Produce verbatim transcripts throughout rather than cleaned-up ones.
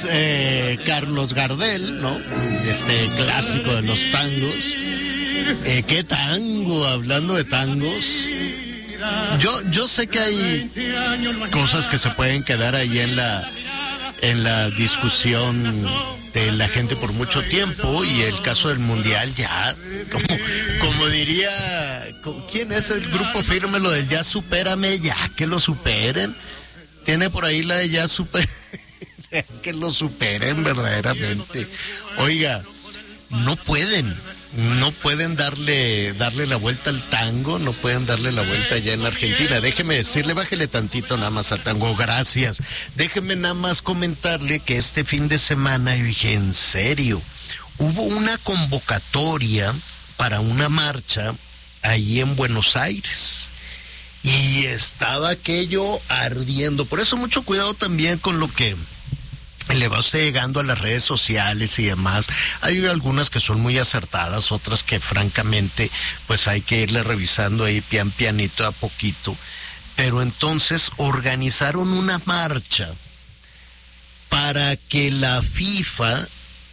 eh, Carlos Gardel, ¿no? Este clásico de los tangos. Eh, ¿Qué tango? Hablando de tangos. Yo, yo sé que hay cosas que se pueden quedar ahí en la, en la discusión de la gente por mucho tiempo, y el caso del Mundial ya, como, como diría, ¿quién es el grupo firme? Lo del ya supérame, ya que lo superen. Tiene por ahí la de ya super, que lo superen verdaderamente. Oiga, no pueden. No pueden darle darle la vuelta al tango, no pueden darle la vuelta allá en Argentina. Déjeme decirle, bájele tantito nada más al tango, gracias. Déjeme nada más comentarle que este fin de semana, yo dije, en serio, hubo una convocatoria para una marcha ahí en Buenos Aires. Y estaba aquello ardiendo. Por eso mucho cuidado también con lo que le va usted llegando a las redes sociales y demás. Hay algunas que son muy acertadas, otras que francamente pues hay que irle revisando ahí pian pianito a poquito. Pero entonces organizaron una marcha para que la FIFA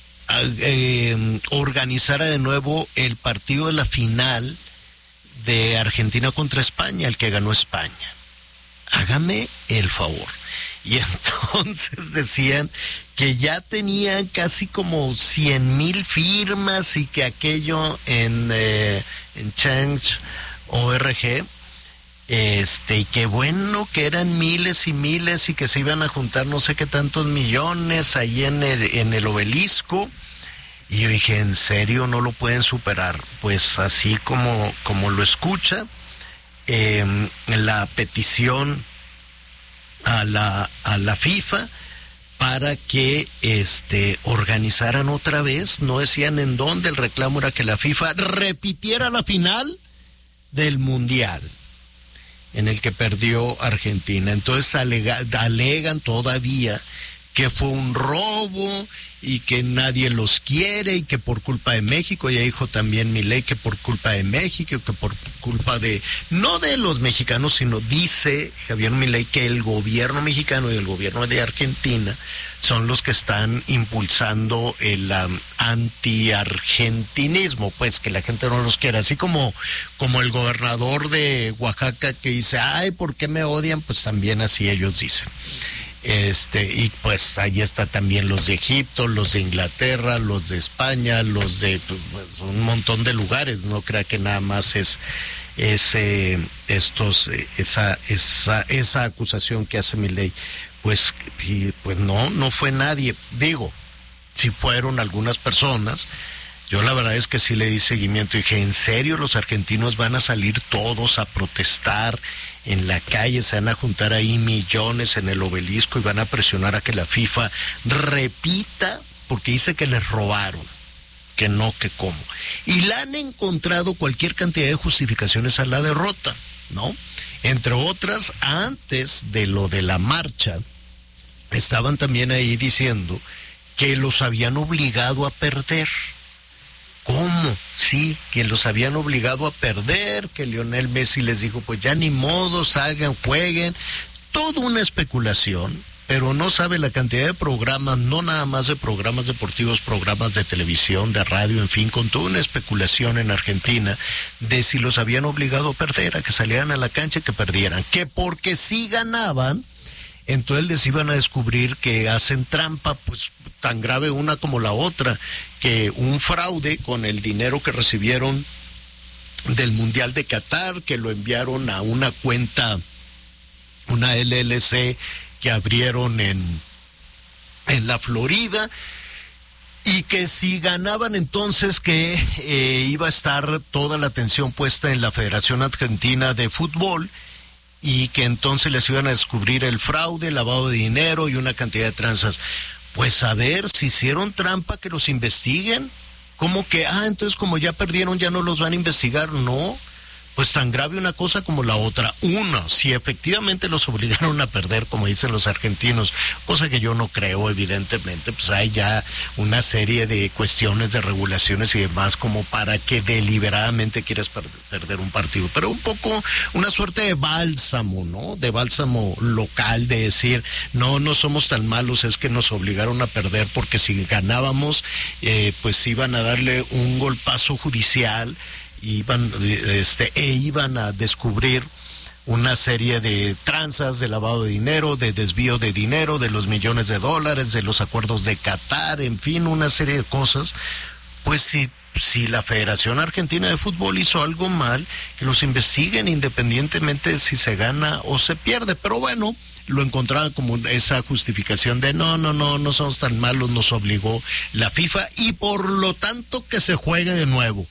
eh, organizara de nuevo el partido de la final de Argentina contra España, el que ganó España. Hágame el favor. Y entonces decían que ya tenían casi como cien mil firmas y que aquello en, eh, en Change punto org, este, y que bueno, que eran miles y miles y que se iban a juntar no sé qué tantos millones ahí en el, en el obelisco. Y yo dije, ¿en serio no lo pueden superar? Pues así como, como lo escucha, eh, la petición a la a la FIFA para que este organizaran otra vez, no decían en dónde, el reclamo era que la FIFA repitiera la final del Mundial en el que perdió Argentina. Entonces alega, alegan todavía que fue un robo y que nadie los quiere y que por culpa de México, ya dijo también Milei que por culpa de México, que por culpa de, no de los mexicanos, sino dice Javier Milei que el gobierno mexicano y el gobierno de Argentina son los que están impulsando el um, anti-argentinismo, pues que la gente no los quiere, así como, como el gobernador de Oaxaca que dice, ay, ¿por qué me odian? Pues también así ellos dicen. Este, y pues ahí está también los de Egipto, los de Inglaterra, los de España, los de pues, un montón de lugares. No crea que nada más es, es eh, estos, eh, esa, esa, esa acusación que hace Milei. Pues, y, pues no, no fue nadie. Digo, si fueron algunas personas. Yo la verdad es que sí le di seguimiento y dije, ¿en serio los argentinos van a salir todos a protestar en la calle? Se van a juntar ahí millones en el obelisco y van a presionar a que la FIFA repita, porque dice que les robaron, que no, que cómo. Y le han encontrado cualquier cantidad de justificaciones a la derrota, ¿no? Entre otras, antes de lo de la marcha, estaban también ahí diciendo que los habían obligado a perder. ¿Cómo? Sí, que los habían obligado a perder, que Lionel Messi les dijo, pues ya ni modo, salgan, jueguen. Toda una especulación, pero no sabe la cantidad de programas, no nada más de programas deportivos, programas de televisión, de radio, en fin, con toda una especulación en Argentina de si los habían obligado a perder, a que salieran a la cancha y que perdieran. Que porque si ganaban, entonces les iban a descubrir que hacen trampa, pues tan grave una como la otra, que un fraude con el dinero que recibieron del Mundial de Qatar, que lo enviaron a una cuenta, una L L C que abrieron en, en la Florida, y que si ganaban entonces que eh, iba a estar toda la atención puesta en la Federación Argentina de Fútbol, y que entonces les iban a descubrir el fraude, lavado de dinero y una cantidad de tranzas. Pues a ver, si hicieron trampa, que los investiguen. ¿Cómo que, ah, entonces como ya perdieron ya no los van a investigar? No, pues tan grave una cosa como la otra. Uno, si efectivamente los obligaron a perder, como dicen los argentinos, cosa que yo no creo, evidentemente, pues hay ya una serie de cuestiones de regulaciones y demás como para que deliberadamente quieras per- perder un partido. Pero un poco una suerte de bálsamo, ¿no? De bálsamo local, de decir, no, no somos tan malos, es que nos obligaron a perder porque si ganábamos, eh, pues iban a darle un golpazo judicial, iban este e iban a descubrir una serie de tranzas de lavado de dinero, de desvío de dinero, de los millones de dólares, de los acuerdos de Qatar, en fin, una serie de cosas. Pues si si la Federación Argentina de Fútbol hizo algo mal, que los investiguen independientemente de si se gana o se pierde. Pero bueno, lo encontraban como esa justificación de no, no, no, no somos tan malos, nos obligó la FIFA y por lo tanto que se juegue de nuevo.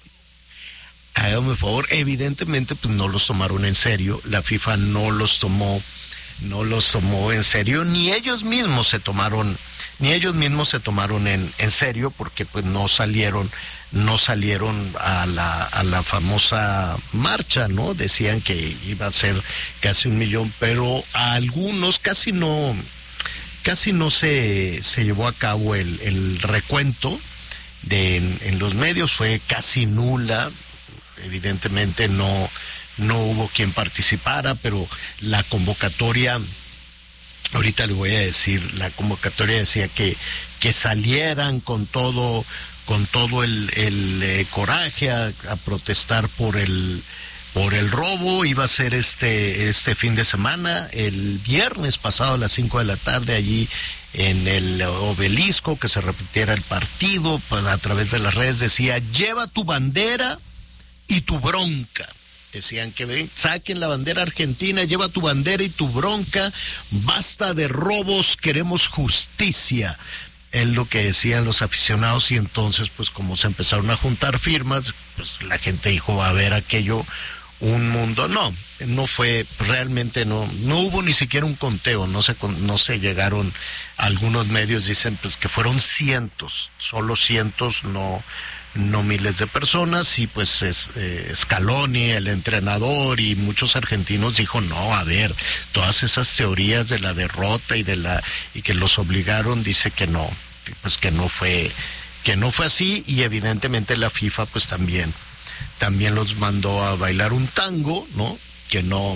Hágame favor, evidentemente pues no los tomaron en serio, la FIFA no los tomó, no los tomó en serio, ni ellos mismos se tomaron, ni ellos mismos se tomaron en, en serio, porque pues no salieron, no salieron a la, a la famosa marcha, ¿no? Decían que iba a ser casi un millón, pero a algunos casi no, casi no se, se llevó a cabo el, el recuento de en, en los medios, fue casi nula. Evidentemente no, no hubo quien participara, pero la convocatoria, ahorita le voy a decir, la convocatoria decía que, que salieran con todo, con todo el, el eh, coraje a, a protestar por el, por el robo. Iba a ser este, este fin de semana, el viernes pasado a las cinco de la tarde, allí en el Obelisco, que se repitiera el partido. Pues a través de las redes decía, lleva tu bandera y tu bronca. Decían que ven, saquen la bandera argentina, lleva tu bandera y tu bronca, basta de robos, queremos justicia. Es lo que decían los aficionados, y entonces pues como se empezaron a juntar firmas, pues la gente dijo, va a haber aquello un mundo. No, no fue, realmente no, no hubo ni siquiera un conteo, no se, no se llegaron, algunos medios dicen pues que fueron cientos, solo cientos, no no miles de personas, y pues es, eh, Scaloni, el entrenador, y muchos argentinos dijo, no, a ver, todas esas teorías de la derrota y de la y que los obligaron, dice que no, pues que no fue, que no fue así, y evidentemente la FIFA pues también, también los mandó a bailar un tango, ¿no? Que no,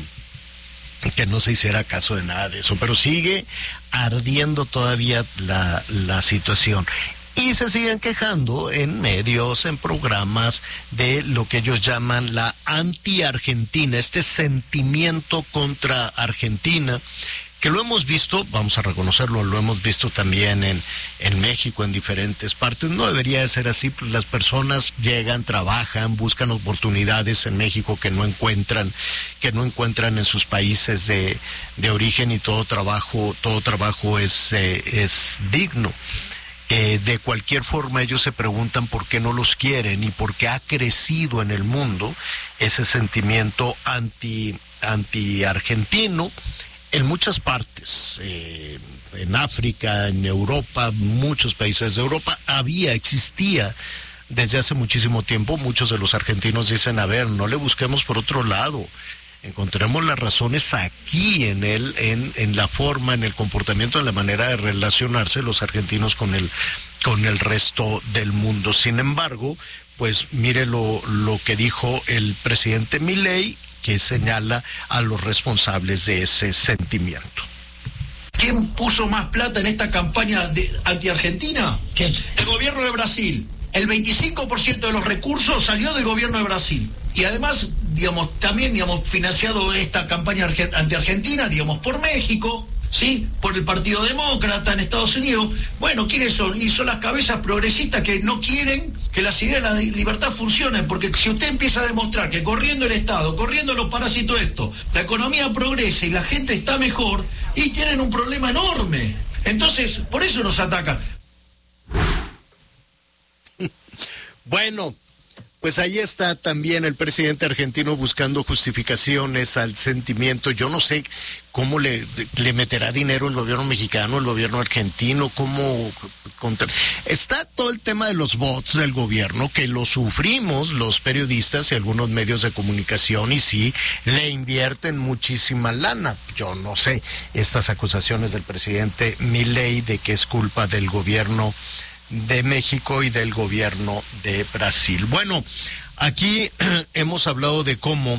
que no se hiciera caso de nada de eso, pero sigue ardiendo todavía la, la situación. Y se siguen quejando en medios, en programas, de lo que ellos llaman la anti-Argentina, este sentimiento contra Argentina, que lo hemos visto, vamos a reconocerlo, lo hemos visto también en, en México, en diferentes partes. No debería de ser así, pues las personas llegan, trabajan, buscan oportunidades en México que no encuentran, que no encuentran en sus países de, de origen, y todo trabajo, todo trabajo es, eh, es digno. Eh, de cualquier forma ellos se preguntan por qué no los quieren y por qué ha crecido en el mundo ese sentimiento anti, anti-argentino en muchas partes, eh, en África, en Europa, muchos países de Europa, había, existía desde hace muchísimo tiempo. Muchos de los argentinos dicen, a ver, no le busquemos por otro lado, encontremos las razones aquí en el, en, en la forma, en el comportamiento, en la manera de relacionarse los argentinos con el, con el resto del mundo. Sin embargo, pues mire lo, lo que dijo el presidente Milei, que señala a los responsables de ese sentimiento. ¿Quién puso más plata en esta campaña de anti-argentina? ¿Quién? El gobierno de Brasil. El veinticinco por ciento de los recursos salió del gobierno de Brasil. Y además, digamos, también, digamos, financiado esta campaña anti-argentina, digamos, por México, ¿sí? Por el Partido Demócrata en Estados Unidos. Bueno, ¿quiénes son? Y son las cabezas progresistas que no quieren que las ideas de la libertad funcionen, porque si usted empieza a demostrar que corriendo el Estado, corriendo los parásitos esto, la economía progresa y la gente está mejor, y tienen un problema enorme. Entonces, por eso nos atacan. Bueno, pues ahí está también el presidente argentino buscando justificaciones al sentimiento. Yo no sé cómo le, le meterá dinero el gobierno mexicano, el gobierno argentino, cómo, contra... Está todo el tema de los bots del gobierno, que lo sufrimos los periodistas y algunos medios de comunicación, y sí, le invierten muchísima lana. Yo no sé, estas acusaciones del presidente Milei de que es culpa del gobierno de México y del gobierno de Brasil. Bueno, aquí hemos hablado de cómo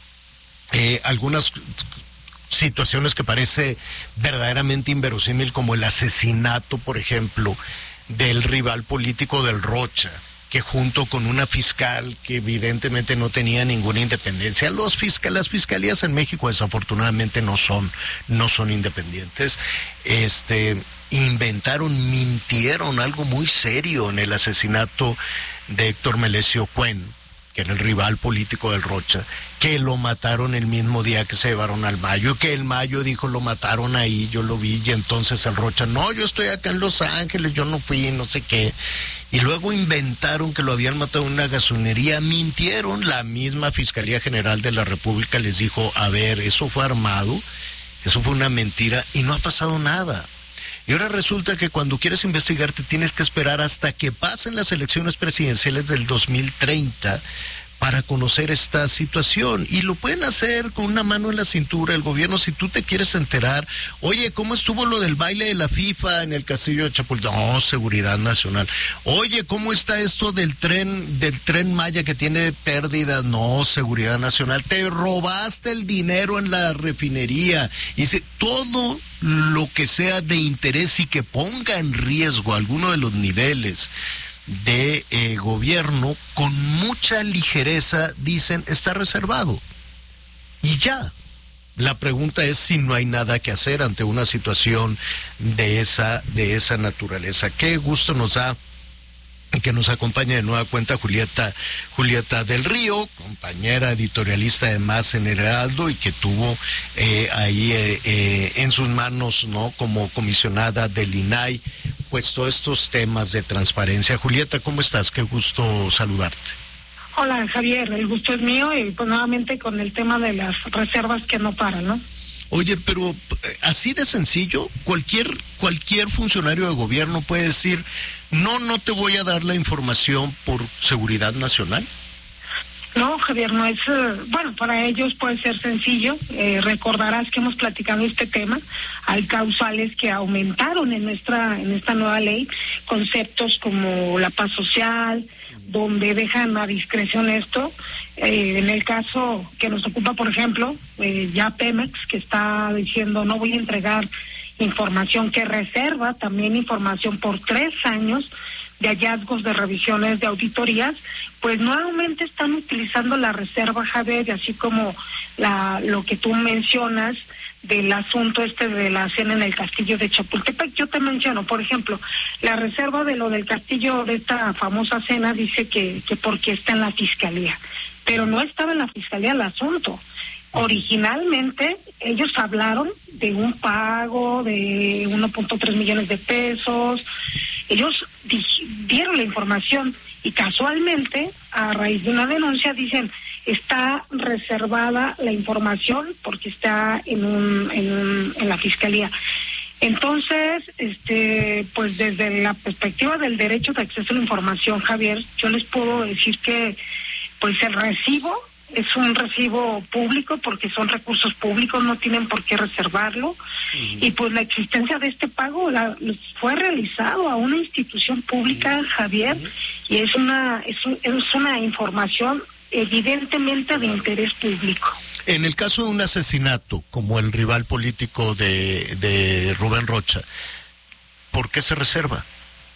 eh, algunas situaciones que parece verdaderamente inverosímil, como el asesinato, por ejemplo, del rival político del Rocha, que junto con una fiscal que evidentemente no tenía ninguna independencia, los fiscal, las fiscalías en México desafortunadamente no son, no son independientes, este, inventaron, mintieron algo muy serio en el asesinato de Héctor Melesio Cuen, que era el rival político del Rocha, que lo mataron el mismo día que se llevaron al Mayo, que el Mayo dijo lo mataron ahí, yo lo vi, y entonces el Rocha, no, yo estoy acá en Los Ángeles, yo no fui, no sé qué, y luego inventaron que lo habían matado en una gasolinería, mintieron, la misma Fiscalía General de la República les dijo, a ver, eso fue armado, eso fue una mentira, y no ha pasado nada. Y ahora resulta que cuando quieres investigar te tienes que esperar hasta que pasen las elecciones presidenciales del dos mil treinta para conocer esta situación. Y lo pueden hacer con una mano en la cintura el gobierno si tú te quieres enterar. Oye, ¿cómo estuvo lo del baile de la FIFA en el Castillo de Chapultepec? No, seguridad nacional. Oye, ¿cómo está esto del tren, del tren Maya que tiene pérdidas? No, seguridad nacional. Te robaste el dinero en la refinería. Y si, todo lo que sea de interés y que ponga en riesgo alguno de los niveles de eh, gobierno, con mucha ligereza dicen está reservado. Y ya. La pregunta es si no hay nada que hacer ante una situación de esa, de esa naturaleza. Qué gusto nos da que nos acompañe de nueva cuenta Julieta, Julieta del Río, compañera editorialista además en el Heraldo, y que tuvo eh, ahí eh, eh, en sus manos, ¿no?, como comisionada del I N A I, pues todos estos temas de transparencia. Julieta, ¿cómo estás? Qué gusto saludarte. Hola, Javier, el gusto es mío, y pues nuevamente con el tema de las reservas que no paran, ¿no? Oye, pero así de sencillo, cualquier cualquier funcionario de gobierno puede decir, no, no te voy a dar la información por seguridad nacional. No, Javier, no es, eh, bueno, para ellos puede ser sencillo. Eh, recordarás que hemos platicado este tema. Hay causales que aumentaron en nuestra, en esta nueva ley, conceptos como la paz social, donde dejan a discreción esto. Eh, en el caso que nos ocupa, por ejemplo, eh, ya Pemex, que está diciendo no voy a entregar información, que reserva también información por tres años de hallazgos de revisiones de auditorías, pues nuevamente están utilizando la reserva, Javier, así como la lo que tú mencionas del asunto este de la cena en el castillo de Chapultepec. Yo te menciono, por ejemplo, la reserva de lo del castillo, de esta famosa cena, dice que, que porque está en la fiscalía, pero no estaba en la fiscalía el asunto. Originalmente ellos hablaron de un pago de uno punto tres millones de pesos, ellos di- dieron la información, y casualmente a raíz de una denuncia dicen está reservada la información porque está en un, en un, en la fiscalía. Entonces, este, pues desde la perspectiva del derecho de acceso a la información, Javier, yo les puedo decir que pues el recibo es un recibo público porque son recursos públicos, no tienen por qué reservarlo. Uh-huh. Y pues la existencia de este pago la, fue realizado a una institución pública, uh-huh, Javier, uh-huh, y es una, es, un, es una información evidentemente de interés público. En el caso de un asesinato, como el rival político de, de Rubén Rocha, ¿por qué se reserva?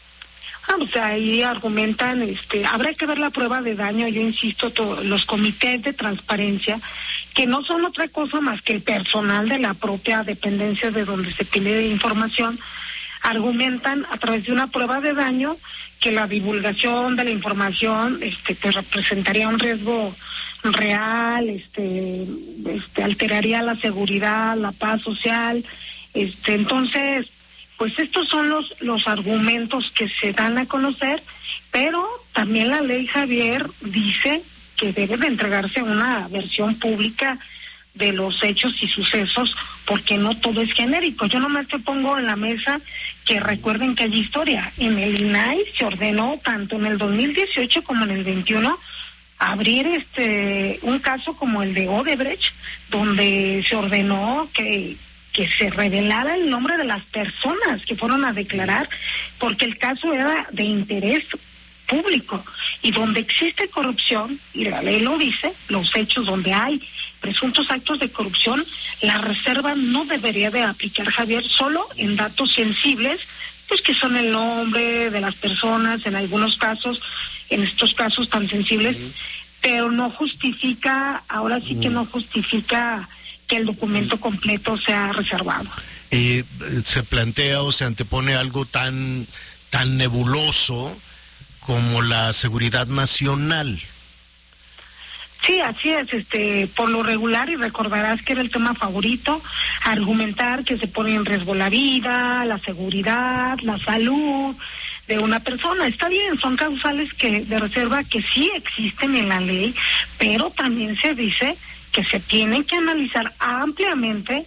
Ah, pues ahí argumentan, este, habrá que ver la prueba de daño. Yo insisto, to, los comités de transparencia, que no son otra cosa más que el personal de la propia dependencia de donde se pide información, argumentan a través de una prueba de daño que la divulgación de la información, este, te representaría un riesgo real, este, este, alteraría la seguridad, la paz social, este, entonces, pues estos son los los argumentos que se dan a conocer, pero también la ley, Javier, dice que debe de entregarse una versión pública de los hechos y sucesos, porque no todo es genérico. Yo nomás te pongo en la mesa que recuerden que hay historia. En el I N A I se ordenó, tanto en el dos mil dieciocho como en el veintiuno, abrir este un caso como el de Odebrecht, donde se ordenó que que se revelara el nombre de las personas que fueron a declarar, porque el caso era de interés público, y donde existe corrupción, y la ley lo dice, los hechos donde hay presuntos actos de corrupción, la reserva no debería de aplicar, Javier, solo en datos sensibles, pues que son el nombre de las personas, en algunos casos, en estos casos tan sensibles, uh-huh. pero no justifica, ahora sí uh-huh. que no justifica que el documento completo sea reservado. Y se plantea o se antepone algo tan, tan nebuloso como la seguridad nacional. Sí, así es, este, por lo regular, y recordarás que era el tema favorito, argumentar que se pone en riesgo la vida, la seguridad, la salud de una persona. Está bien, son causales que de reserva que sí existen en la ley, pero también se dice que se tienen que analizar ampliamente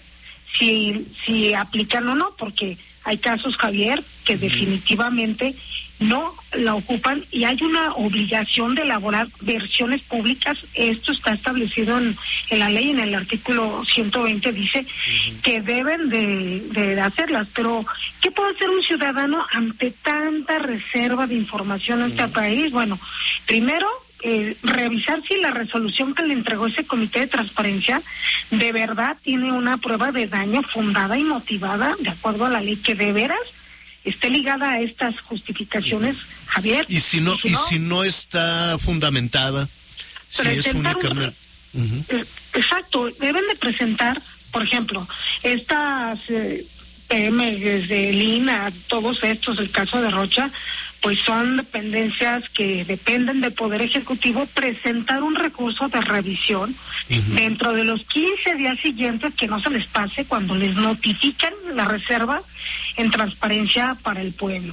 si, si aplican o no, porque hay casos, Javier, que definitivamente no la ocupan, y hay una obligación de elaborar versiones públicas. Esto está establecido en, en la ley, en el artículo ciento veinte dice uh-huh. que deben de, de hacerlas, pero ¿qué puede hacer un ciudadano ante tanta reserva de información en uh-huh. este país? Bueno, primero, eh, revisar si la resolución que le entregó ese comité de transparencia de verdad tiene una prueba de daño fundada y motivada de acuerdo a la ley, que de veras esté ligada a estas justificaciones, Javier. Y si no, y si no, y si no está fundamentada, si es únicamente... Un... Uh-huh. Exacto, deben de presentar, por ejemplo, estas eh, P M desde el I N A, todos estos, el caso de Rocha, pues son dependencias que dependen del Poder Ejecutivo, presentar un recurso de revisión uh-huh. dentro de los quince días siguientes, que no se les pase cuando les notifican la reserva en transparencia para el pueblo.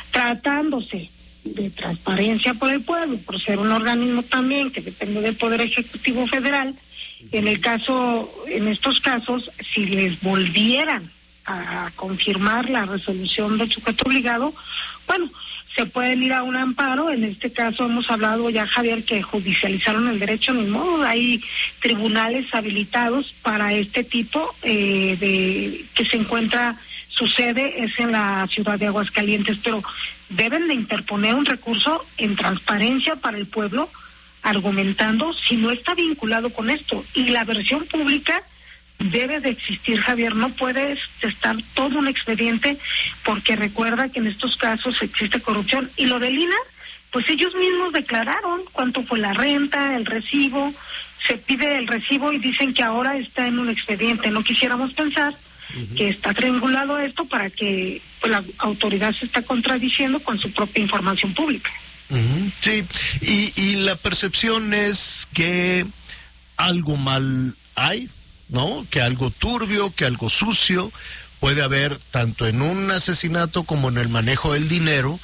Tratándose de transparencia para el pueblo, por ser un organismo también que depende del Poder Ejecutivo Federal, en el caso, en estos casos, si les volvieran a confirmar la resolución del sujeto obligado, bueno, se pueden ir a un amparo. En este caso hemos hablado ya, Javier, que judicializaron el derecho, ni modo, hay tribunales habilitados para este tipo eh, de que se encuentra, su sede es en la ciudad de Aguascalientes, pero deben de interponer un recurso en transparencia para el pueblo, argumentando si no está vinculado con esto, y la versión pública debe de existir, Javier. No puede estar todo un expediente, porque recuerda que en estos casos existe corrupción. Y lo del I N A, pues ellos mismos declararon cuánto fue la renta, el recibo, se pide el recibo y dicen que ahora está en un expediente. No quisiéramos pensar uh-huh. que está triangulado esto para que pues, la autoridad se está contradiciendo con su propia información pública. Uh-huh. Sí, y, y la percepción es que algo mal hay, ¿no? Que algo turbio, que algo sucio puede haber tanto en un asesinato como en el manejo del dinero,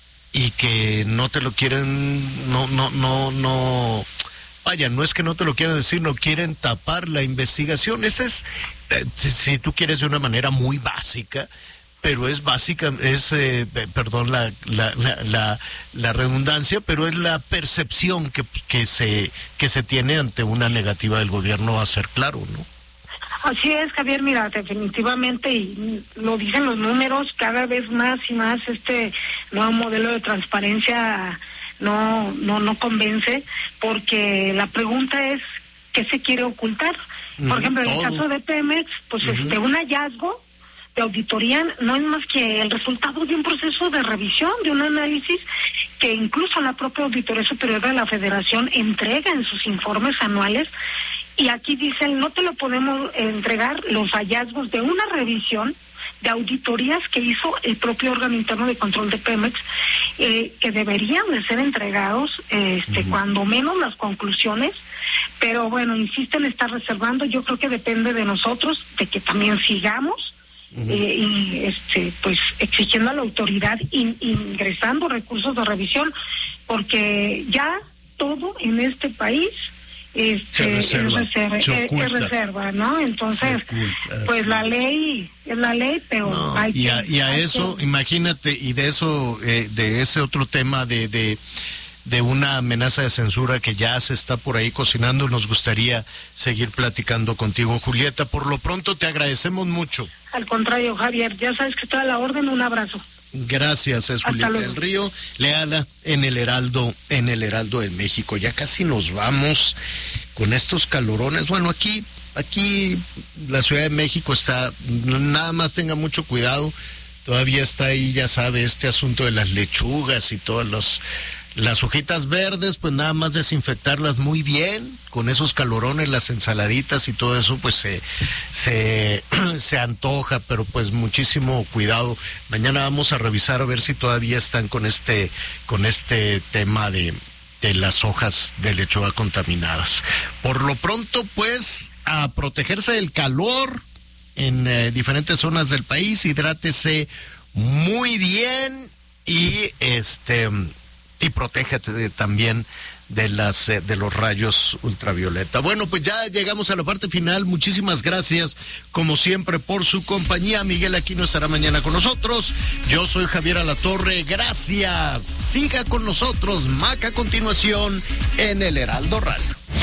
y que no te lo quieren, no, no, no, no, vaya, no es que no te lo quieran decir, no quieren tapar la investigación. Esa es, eh, si, si tú quieres, de una manera muy básica, pero es básica, es, eh, perdón la, la, la, la, la redundancia, pero es la percepción que, que se que se tiene ante una negativa del gobierno a ser claro, ¿no? Así es, Javier, mira, definitivamente, y lo dicen los números, cada vez más y más este nuevo modelo de transparencia no, no, no convence, porque la pregunta es, ¿qué se quiere ocultar? Por uh-huh. ejemplo, en el caso de Pemex, pues uh-huh. este un hallazgo de auditoría no es más que el resultado de un proceso de revisión, de un análisis que incluso la propia Auditoría Superior de la Federación entrega en sus informes anuales, y aquí dicen, no te lo podemos entregar los hallazgos de una revisión de auditorías que hizo el propio órgano interno de control de Pemex, eh, que deberían de ser entregados, este, uh-huh. cuando menos las conclusiones, pero bueno, insisten en estar reservando. Yo creo que depende de nosotros, de que también sigamos Uh-huh. Eh, y este pues exigiendo a la autoridad in, ingresando recursos de revisión, porque ya todo en este país este, reserva, es, reserva, se es, es reserva, ¿no? Entonces, oculta, pues la ley es la ley, pero no, hay y a, que, y a hay eso, que... imagínate, y de eso, eh, de ese otro tema de, de, de una amenaza de censura que ya se está por ahí cocinando, nos gustaría seguir platicando contigo, Julieta. Por lo pronto te agradecemos mucho. Al contrario, Javier, ya sabes que está a la orden, un abrazo. Gracias, es Julieta del Río, léala en el Heraldo, en el Heraldo de México. Ya casi nos vamos con estos calorones. Bueno, aquí, aquí la Ciudad de México está, nada más tenga mucho cuidado, todavía está ahí, ya sabe, este asunto de las lechugas y todas las, las hojitas verdes, pues nada más desinfectarlas muy bien, con esos calorones, las ensaladitas y todo eso, pues se, se, se antoja, pero pues muchísimo cuidado. Mañana vamos a revisar a ver si todavía están con este, con este tema de, de las hojas de lechuga contaminadas. Por lo pronto, pues, a protegerse del calor en eh, diferentes zonas del país, hidrátese muy bien y este y protégete también de las eh, de los rayos ultravioleta. Bueno, pues ya llegamos a la parte final. Muchísimas gracias, como siempre, por su compañía. Miguel Aquino estará mañana con nosotros. Yo soy Javier Alatorre. Gracias. Siga con nosotros. Maca a continuación en el Heraldo Radio.